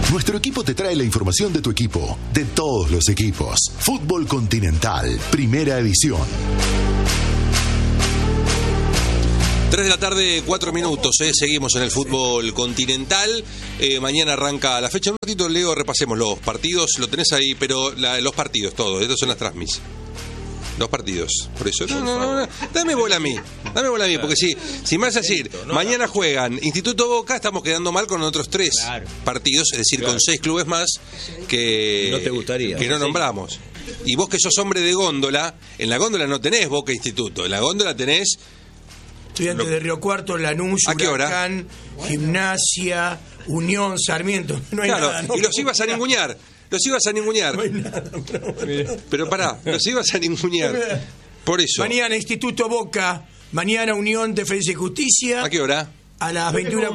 Nuestro equipo te trae la información de tu equipo, de todos los equipos. Fútbol Continental, primera edición. 3 de la tarde, 4 minutos, seguimos en el fútbol continental. Mañana arranca la fecha. Un ratito, Leo, repasemos los partidos. Lo tenés ahí, pero los partidos, todos. Estos son las transmis. Los partidos. Por eso, no. Dame bola a mí, porque si me vas a decir, mañana juegan Instituto Boca, estamos quedando mal con otros 3 partidos, es decir, con 6 clubes más que no te gustaría, que no nombramos. Y vos que sos hombre de góndola, en la góndola no tenés Boca Instituto, en la góndola tenés Estudiantes de Río Cuarto, Lanús, Huracán, Gimnasia, Unión, Sarmiento. No hay nada. Y los ibas a ningunear. No hay nada. Pero pará, los ibas a ningunear. Por eso. Mañana Instituto Boca, mañana Unión, Defensa y Justicia. ¿A qué hora? A las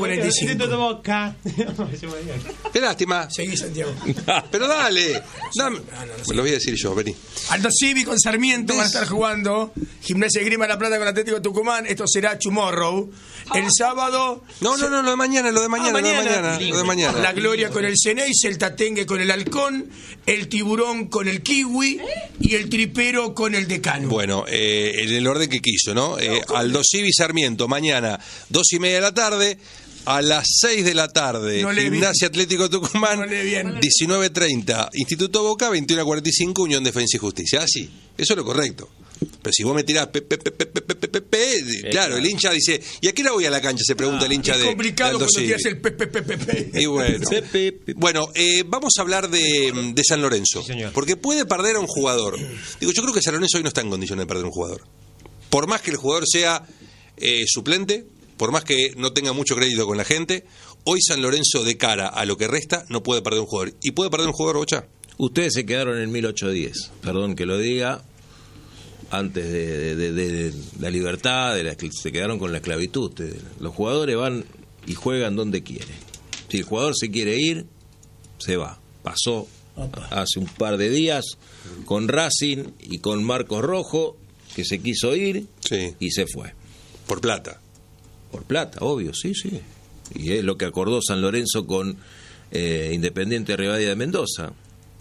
21:45. Qué lástima. Seguí, Santiago. Pero dale. Me lo voy a decir yo, vení. Aldo Civi con Sarmiento van a estar jugando. Gimnasia Esgrima La Plata con Atlético Tucumán. Esto será tomorrow. El sábado. No, lo de mañana. Lo de mañana. La Gloria con el Ceneice, el Tatengue con el Halcón, el Tiburón con el Kiwi y el Tripero con el Decano. Bueno, en el orden que quiso, ¿no? Aldo Civi Sarmiento, mañana, 2:30 de la tarde. A las 6 de la tarde, Gimnasia Atlético Tucumán, 19:30, Instituto Boca, 21:45, Unión Defensa y Justicia. Así, eso es lo correcto. Pero si vos me tirás claro, el hincha dice, ¿y a qué hora voy a la cancha? Se pregunta el hincha de Aldo Civi. Es complicado cuando tiras el pepe. Y bueno, vamos a hablar de San Lorenzo, porque puede perder a un jugador. Digo, yo creo que San Lorenzo hoy no está en condiciones de perder a un jugador. Por más que el jugador sea suplente, por más que no tenga mucho crédito con la gente, hoy San Lorenzo, de cara a lo que resta, no puede perder un jugador. ¿Y puede perder un jugador, Bocha? Ustedes se quedaron en 1810, perdón que lo diga, antes de la libertad, se quedaron con la esclavitud. Los jugadores van y juegan donde quieren. Si el jugador se quiere ir, se va. Pasó hace un par de días con Racing y con Marcos Rojo, que se quiso ir y se fue. Por plata. Por plata, obvio, sí. Y es lo que acordó San Lorenzo con Independiente Rivadavia de Mendoza.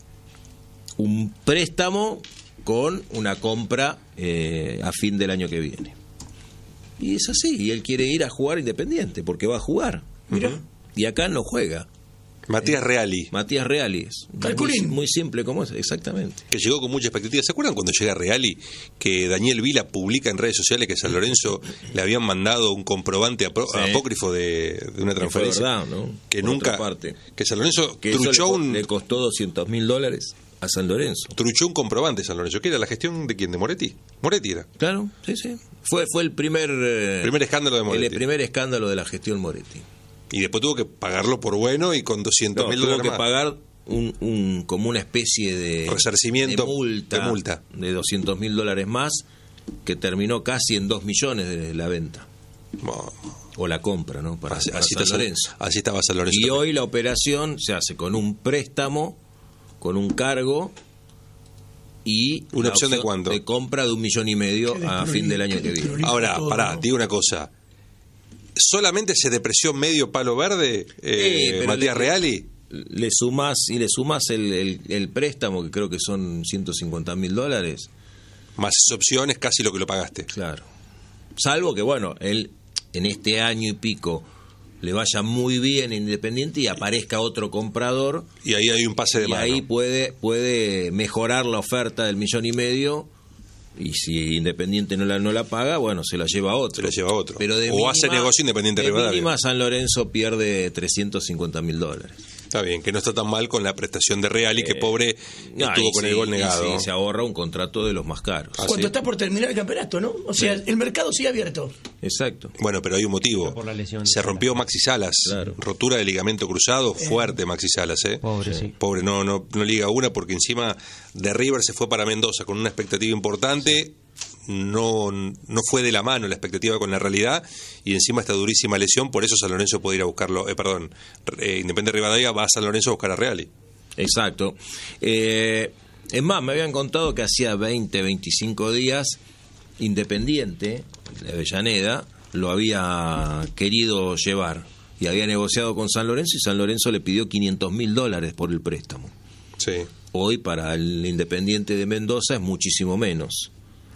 Un préstamo con una compra a fin del año que viene. Y es así, y él quiere ir a jugar Independiente, porque va a jugar. Mira. Y acá no juega. Matías Reali es muy simple como es, exactamente. Que llegó con mucha expectativa. ¿Se acuerdan cuando llega Reali que Daniel Vila publica en redes sociales que San Lorenzo le habían mandado un comprobante apócrifo de una transferencia? Verdad, ¿no? Que por nunca que San Lorenzo truchó le costó $200.000 a San Lorenzo. Truchó un comprobante San Lorenzo. ¿Qué era la gestión de quién? ¿De Moretti? Moretti era. Claro, sí. Fue el primer escándalo de Moretti. El primer escándalo de la gestión Moretti. Y después tuvo que pagarlo por bueno y con $200.000 más. Tuvo que pagar como una especie de resarcimiento de multa de $200.000 más, que terminó casi en 2 millones de la venta. O la compra, ¿no? Para San Lorenzo. Así estaba San Lorenzo. Y hoy la operación se hace con un préstamo, con un cargo y una opción de cuánto, de compra de $1,5 millones a fin del año que viene. Ahora, pará, digo una cosa. ¿Solamente se depreció medio palo verde Matías Reali? Le sumás el préstamo, que creo que son $150.000. Más opciones, casi lo que lo pagaste. Claro. Salvo que, bueno, él en este año y pico le vaya muy bien Independiente y aparezca otro comprador. Y ahí hay un pase de mano. Y ahí puede mejorar la oferta del $1,5 millones. Y si Independiente no la paga, bueno, se la lleva otro. Pero hace negocio Independiente Rivadavia. De mínima San Lorenzo pierde $350.000. Está bien, que no está tan mal con la prestación de Reali, que pobre estuvo con el gol negado. Sí, se ahorra un contrato de los más caros. Cuando está por terminar el campeonato, ¿no? O sea, el mercado sigue abierto. Exacto. Bueno, pero hay un motivo. Se rompió Maxi Salas. Claro. Rotura de ligamento cruzado, fuerte Maxi Salas, Pobre, sí. Pobre, no liga una, porque encima de River se fue para Mendoza con una expectativa importante. No fue de la mano la expectativa con la realidad, y encima esta durísima lesión. Por eso San Lorenzo puede ir a buscarlo, Independiente Rivadavia va a San Lorenzo a buscar a Reali. Exacto. Es más, me habían contado que hacía 25 días Independiente de Avellaneda lo había querido llevar, y había negociado con San Lorenzo y San Lorenzo le pidió $500.000 por el préstamo. Sí. Hoy para el Independiente de Mendoza es muchísimo menos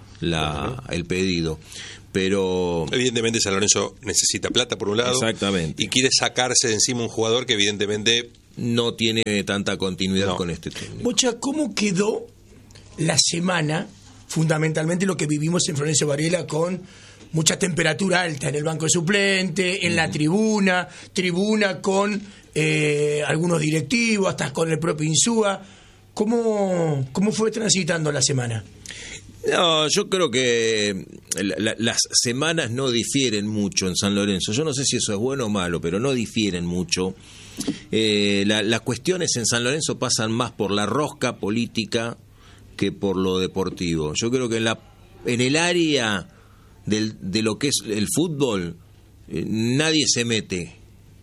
el pedido. Pero evidentemente San Lorenzo necesita plata por un lado. Exactamente. Y quiere sacarse de encima un jugador que evidentemente no tiene tanta continuidad con este técnico. Bocha, ¿cómo quedó la semana, fundamentalmente lo que vivimos en Florencio Varela, con mucha temperatura alta en el banco de suplente, en la tribuna con algunos directivos, hasta con el propio Insúa? ¿Cómo fue transitando la semana? No, yo creo que las semanas no difieren mucho en San Lorenzo. Yo no sé si eso es bueno o malo, pero no difieren mucho. Las cuestiones en San Lorenzo pasan más por la rosca política que por lo deportivo. Yo creo que en el área de lo que es el fútbol, nadie se mete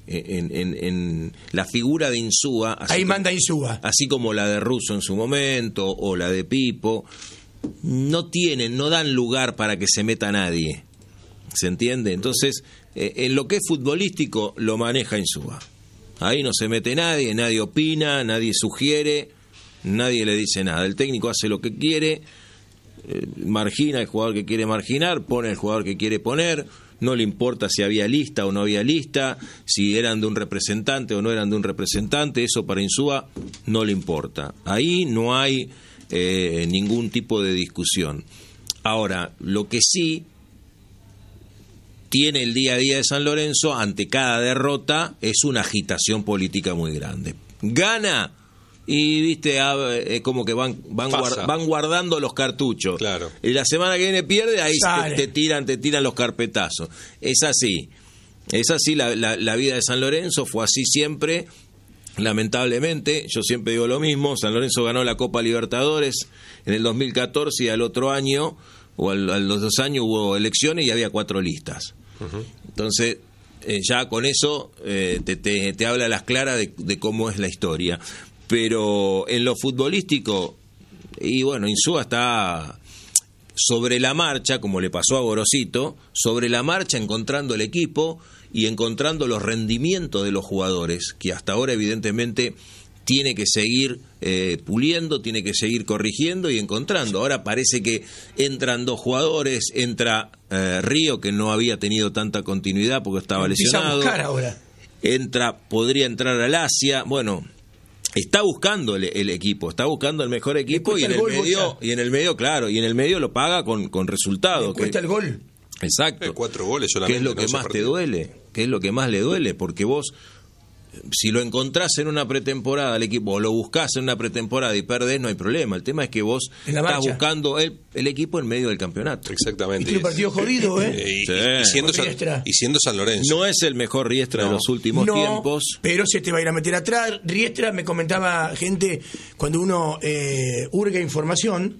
en la figura de Insúa. Ahí manda Insúa. Así como la de Russo en su momento o la de Pipo. No dan lugar para que se meta nadie, ¿se entiende? Entonces, en lo que es futbolístico lo maneja Insúa. Ahí no se mete nadie, nadie opina, nadie sugiere, nadie le dice nada. El técnico hace lo que quiere, margina al jugador que quiere marginar, pone al jugador que quiere poner, no le importa si había lista o no había lista, si eran de un representante o no eran de un representante, eso para Insúa no le importa. Ahí no hay ningún tipo de discusión. Ahora, lo que sí tiene el día a día de San Lorenzo ante cada derrota es una agitación política muy grande. Gana y viste, como que van guardando los cartuchos. Claro. Y la semana que viene pierde, ahí te tiran los carpetazos. Es así la vida de San Lorenzo, fue así siempre. Lamentablemente, yo siempre digo lo mismo, San Lorenzo ganó la Copa Libertadores en el 2014 y al otro año, o a los 2 años hubo elecciones y había 4 listas. Uh-huh. Entonces, ya con eso te habla a las claras de cómo es la historia. Pero en lo futbolístico, y bueno, Insúa está sobre la marcha, como le pasó a Gorosito, sobre la marcha encontrando el equipo y encontrando los rendimientos de los jugadores, que hasta ahora evidentemente tiene que seguir puliendo, tiene que seguir corrigiendo y encontrando. Ahora parece que entran 2 jugadores, entra Río, que no había tenido tanta continuidad porque estaba lesionado. Ahora. Podría entrar al Asia, bueno, está buscando el equipo, está buscando el mejor equipo y en el medio lo paga con resultados. Cuesta el gol. Exacto. 4 goles solamente. ¿Qué es lo que más te duele? ¿Qué es lo que más le duele? Porque vos, si lo encontrás en una pretemporada al equipo, o lo buscás en una pretemporada y perdés, no hay problema. El tema es que vos estás buscando el equipo en medio del campeonato. Exactamente. Y tiene un partido jodido, ¿eh? Y siendo San Lorenzo. No es el mejor Riestra de los últimos tiempos. Pero se te va a ir a meter atrás. Riestra, me comentaba gente, cuando uno hurga información,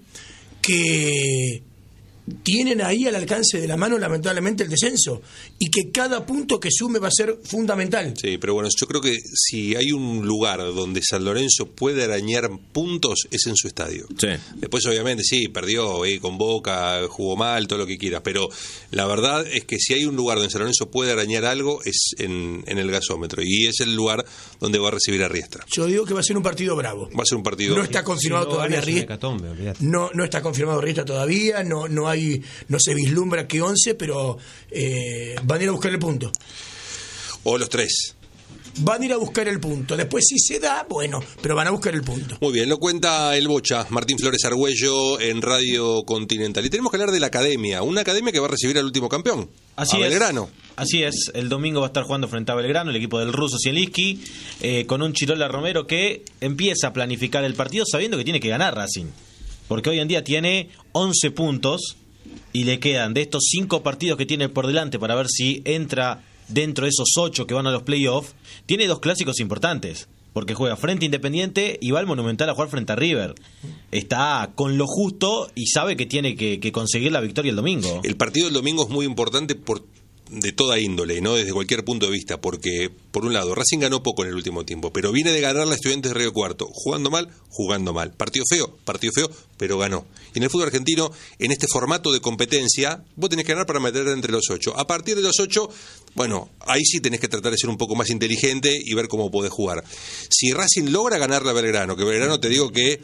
que tienen ahí al alcance de la mano lamentablemente el descenso y que cada punto que sume va a ser fundamental. Sí, pero bueno, yo creo que si hay un lugar donde San Lorenzo puede arañar puntos es en su estadio. Sí. Después obviamente sí, perdió con Boca, jugó mal, todo lo que quieras, pero la verdad es que si hay un lugar donde San Lorenzo puede arañar algo es en el gasómetro y es el lugar donde va a recibir a Riestra. Yo digo que va a ser un partido bravo. Va a ser un partido. No está confirmado todavía Riestra. No está confirmado Riestra todavía, no se vislumbra que 11, pero van a ir a buscar el punto. O los 3. Van a ir a buscar el punto. Después si se da, bueno, pero van a buscar el punto. Muy bien, lo cuenta el Bocha, Martín Flores Argüello en Radio Continental. Y tenemos que hablar de la academia, una academia que va a recibir al último campeón, a Belgrano. Así es, el domingo va a estar jugando frente a Belgrano, el equipo del ruso Zielinski, con un Chirola Romero que empieza a planificar el partido sabiendo que tiene que ganar Racing. Porque hoy en día tiene 11 puntos y le quedan de estos 5 partidos que tiene por delante para ver si entra dentro de esos 8 que van a los playoffs. Tiene 2 clásicos importantes, porque juega frente a Independiente y va al Monumental a jugar frente a River. Está con lo justo y sabe que tiene que conseguir la victoria el domingo. El partido del domingo es muy importante por de toda índole, ¿no? Desde cualquier punto de vista, porque, por un lado, Racing ganó poco en el último tiempo, pero viene de ganar a Estudiantes de Río Cuarto, jugando mal, partido feo, pero ganó. Y en el fútbol argentino, en este formato de competencia, vos tenés que ganar para meter entre los 8. A partir de los 8, bueno, ahí sí tenés que tratar de ser un poco más inteligente y ver cómo podés jugar. Si Racing logra ganarle a Belgrano, que Belgrano te digo que,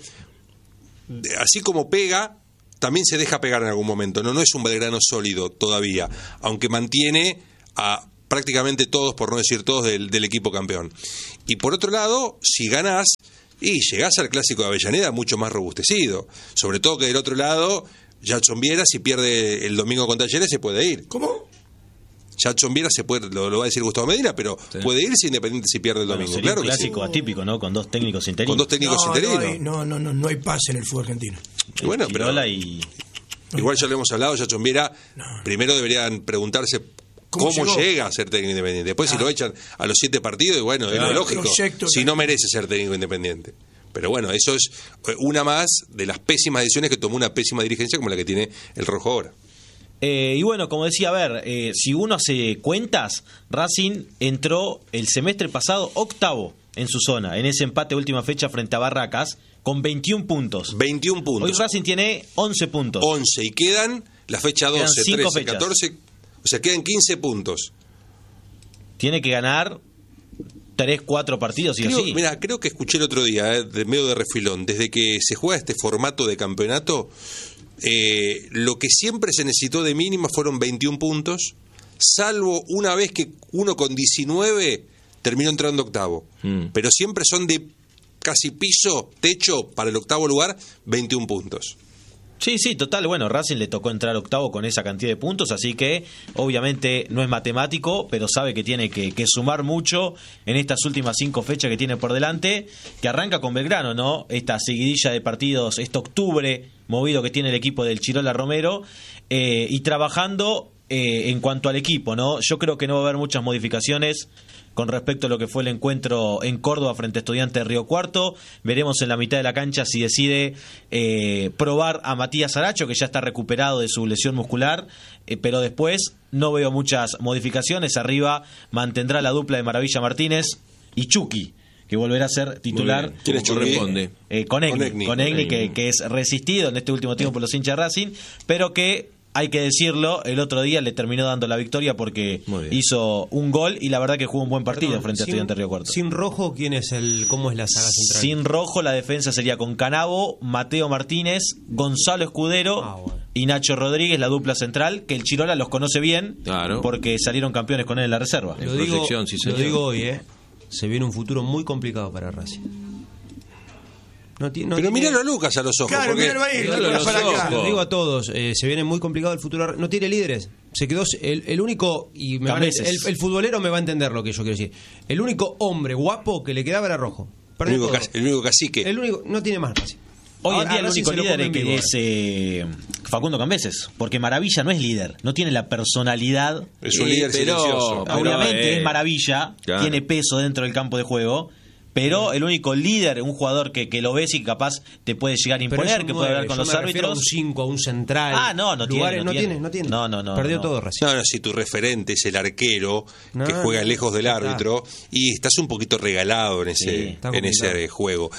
así como pega, también se deja pegar en algún momento, no es un Belgrano sólido todavía, aunque mantiene a prácticamente todos, por no decir todos, del equipo campeón. Y por otro lado, si ganás, y llegás al Clásico de Avellaneda mucho más robustecido, sobre todo que del otro lado, Jackson Viera, si pierde el domingo con Talleres, se puede ir. ¿Cómo? Jackson Viera se puede, lo va a decir Gustavo Medina, pero sí, puede irse Independiente si pierde el domingo. Sería claro un clásico que sí, atípico, ¿no? Con dos técnicos interinos. No hay paz en el fútbol argentino. Bueno, pero igual ya lo hemos hablado, Jackson Viera, primero deberían preguntarse cómo llega a ser técnico independiente. Después si lo echan a los 7 partidos, y bueno, es lo lógico, si no merece ser técnico independiente. Pero bueno, eso es una más de las pésimas decisiones que tomó una pésima dirigencia como la que tiene el Rojo ahora. Y bueno, como decía, a ver, si uno hace cuentas, Racing entró el semestre pasado octavo en su zona, en ese empate de última fecha frente a Barracas, con 21 puntos. 21 puntos. Hoy Racing tiene 11 puntos. 11, y quedan la fecha 12, 13, fechas. 14, o sea, quedan 15 puntos. Tiene que ganar 3, 4 partidos y así. Mira, creo que escuché el otro día, de medio de refilón, desde que se juega este formato de campeonato, lo que siempre se necesitó de mínima fueron 21 puntos, salvo una vez que uno con 19 terminó entrando octavo. Pero siempre son de casi piso, techo, para el octavo lugar, 21 puntos. Sí, total. Bueno, Racing le tocó entrar octavo con esa cantidad de puntos, así que obviamente no es matemático, pero sabe que tiene que sumar mucho en estas últimas 5 fechas que tiene por delante, que arranca con Belgrano, ¿no? Esta seguidilla de partidos, este octubre movido que tiene el equipo del Chirola Romero, y trabajando en cuanto al equipo, ¿no? Yo creo que no va a haber muchas modificaciones con respecto a lo que fue el encuentro en Córdoba frente a Estudiantes de Río Cuarto. Veremos en la mitad de la cancha si decide probar a Matías Aracho, que ya está recuperado de su lesión muscular, pero después no veo muchas modificaciones. Arriba mantendrá la dupla de Maravilla Martínez y Chucky, que volverá a ser titular. ¿Quién es Chucky? Con Egni, que es resistido en este último tiempo por los hinchas de Racing, pero que, hay que decirlo, el otro día le terminó dando la victoria porque hizo un gol y la verdad que jugó un buen partido frente a Estudiantes de Río Cuarto. Sin Rojo, ¿cómo es la saga central? Sin Rojo, la defensa sería con Canavo, Mateo Martínez, Gonzalo Escudero y Nacho Rodríguez, la dupla central, que el Chirola los conoce bien, porque salieron campeones con él en la reserva. Lo digo hoy, se viene un futuro muy complicado para Racing. Pero míralo a Lucas a los ojos. Claro, míralo ahí, lo digo a todos, se viene muy complicado el futuro. No tiene líderes. Se quedó el único, y el futbolero me va a entender lo que yo quiero decir. El único hombre guapo que le quedaba era Rojo. El único cacique. El único, no tiene más Racing. Hoy en día el único líder es Facundo Cambeses, porque Maravilla no es líder, no tiene la personalidad. Es un líder silencioso. Obviamente es Maravilla, tiene peso dentro del campo de juego, pero el único líder, un jugador que lo ves y capaz te puede llegar a imponer, que puede hablar con los árbitros. A un 5, a un central. No tiene. No. Perdió todo Racing. No, si tu referente es el arquero que juega lejos del árbitro, y estás un poquito regalado en ese juego.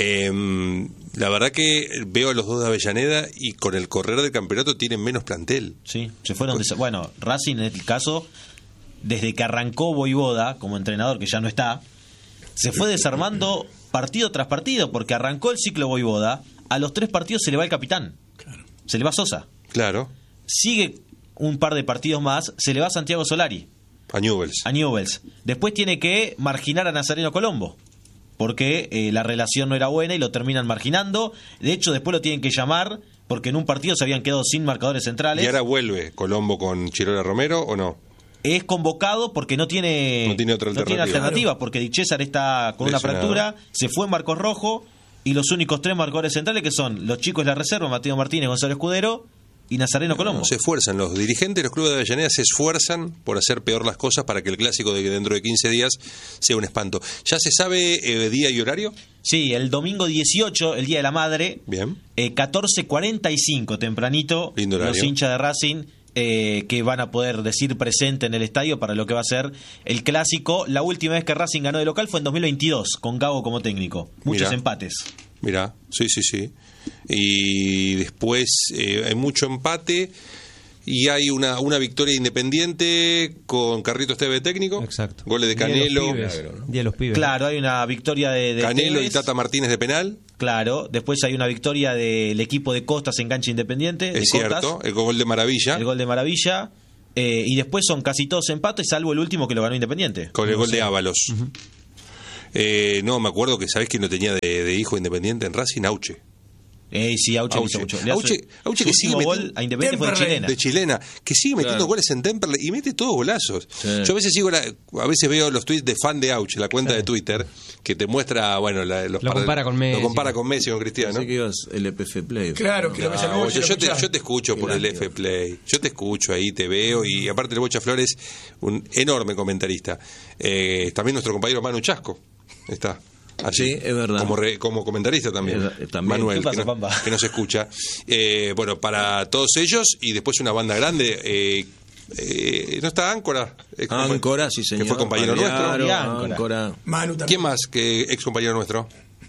La verdad que veo a los dos de Avellaneda y con el correr del campeonato tienen menos plantel. Sí, se fueron. Bueno, Racing en este caso, desde que arrancó Voivoda como entrenador, que ya no está, se fue desarmando partido tras partido, porque arrancó el ciclo Voivoda, a los 3 partidos se le va el capitán. Claro. Se le va Sosa. Claro. Sigue un par de partidos más, se le va Santiago Solari. A Newell's. Después tiene que marginar a Nazareno Colombo, porque la relación no era buena y lo terminan marginando. De hecho, después lo tienen que llamar, porque en un partido se habían quedado sin marcadores centrales. ¿Y ahora vuelve Colombo con Chirola Romero o no? Es convocado porque no tiene otra alternativa, porque Di César está con una fractura, se fue Marcos Rojo, y los únicos 3 marcadores centrales que son los chicos de la reserva, Mateo Martínez, Gonzalo Escudero y Nazareno Colombo. Se esfuerzan, los dirigentes de los clubes de Avellaneda se esfuerzan por hacer peor las cosas para que el clásico de dentro de 15 días sea un espanto. ¿Ya se sabe día y horario? Sí, el domingo 18, el Día de la Madre. Bien. 14:45, tempranito. Lindo horario. Los hinchas de Racing que van a poder decir presente en el estadio para lo que va a ser el clásico. La última vez que Racing ganó de local fue en 2022, con Gago como técnico. Muchos empates. Mirá, sí. Y después hay mucho empate. Y hay una victoria Independiente con Carrito Esteve técnico. Exacto. Goles de Canelo. Día de los pibes. Claro, hay una victoria de Canelo Tevez. y Tata Martínez de penal. Claro, después hay una victoria del equipo de Costas en cancha Independiente. Es cierto, el gol de Maravilla. El gol de Maravilla. Y después son casi todos empates, salvo el último que lo ganó Independiente. Con el gol de Ábalos. No, me acuerdo que ¿sabés quién lo tenía de hijo Independiente en Racing? Auche. Sí, Auche hizo mucho. Auche que sigue metiendo gol a Independiente fue de chilena, que sigue metiendo goles en Temperley y mete todos golazos. Sí. Yo a veces veo los tweets de fan de Auche, la cuenta de Twitter, que te muestra, bueno, lo compara con Messi. Lo compara con Messi, con Cristiano. Pensé que ibas el FF Play. Claro, que yo te escucho por el FF Play. Yo te escucho ahí, te veo, y aparte el Bocha Flores, un enorme comentarista. También nuestro compañero Manu Chasco está. Allí, sí, es verdad. Como comentarista también. Manuel, que nos escucha. Bueno, para todos ellos, y después una banda grande. ¿No está Áncora? Áncora, sí, señor. Que fue compañero nuestro. Áncora. Manu también. ¿Quién más que ex compañero nuestro?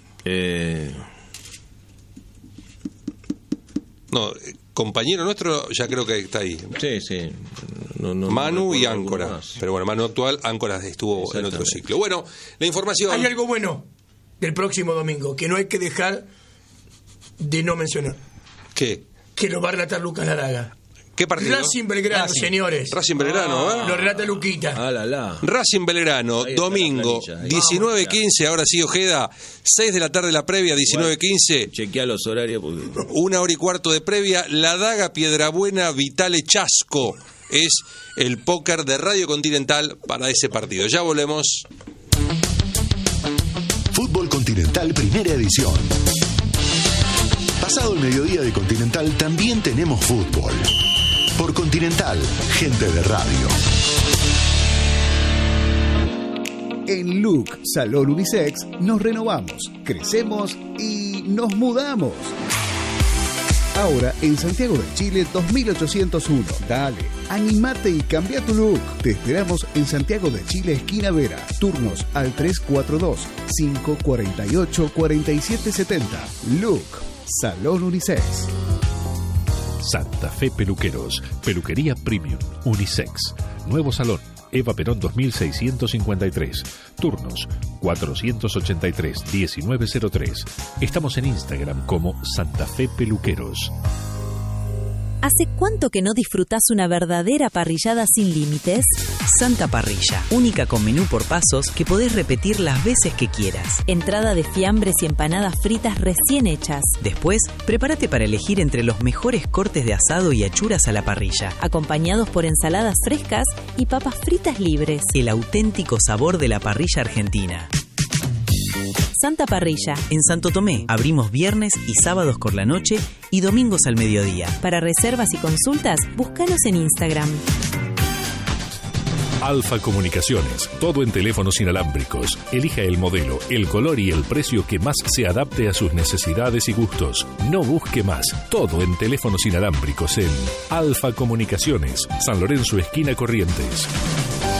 No, compañero nuestro ya creo que está ahí. Sí. Manu y Áncora. Pero bueno, Manu actual, Áncora estuvo en otro ciclo. Bueno, la información. Hay algo bueno del próximo domingo que no hay que dejar de no mencionar. ¿Qué? Que lo va a relatar Lucas Laraga. ¿Qué partido? Racing Belgrano, señores. Racing Belgrano, Lo relata Luquita. Racing Belgrano, domingo, 19:15. Ahora sí, Ojeda. 6 de la tarde la previa, 19:15. Chequea los horarios. Porque... 1 hora y cuarto de previa. La Daga, Piedrabuena, Vitale, Chasco. Es el póker de Radio Continental para ese partido. Ya volvemos. Fútbol Continental, primera edición. Pasado el mediodía de Continental, también tenemos fútbol. Por Continental, gente de radio. En Look Salón Unisex nos renovamos, crecemos y nos mudamos. Ahora en Santiago de Chile 2801. Dale, animate y cambia tu look. Te esperamos en Santiago de Chile, esquina Vera. Turnos al 342-548-4770. Look Salón Unisex. Santa Fe Peluqueros, peluquería premium, unisex. Nuevo salón, Eva Perón 2653. Turnos 483-1903. Estamos en Instagram como Santa Fe Peluqueros. ¿Hace cuánto que no disfrutás una verdadera parrillada sin límites? Santa Parrilla, única con menú por pasos que podés repetir las veces que quieras. Entrada de fiambres y empanadas fritas recién hechas. Después, prepárate para elegir entre los mejores cortes de asado y achuras a la parrilla, acompañados por ensaladas frescas y papas fritas libres. El auténtico sabor de la parrilla argentina. Santa Parrilla. En Santo Tomé, abrimos viernes y sábados por la noche y domingos al mediodía. Para reservas y consultas, búscanos en Instagram. Alfa Comunicaciones, todo en teléfonos inalámbricos. Elija el modelo, el color y el precio que más se adapte a sus necesidades y gustos. No busque más, todo en teléfonos inalámbricos en Alfa Comunicaciones, San Lorenzo, esquina Corrientes.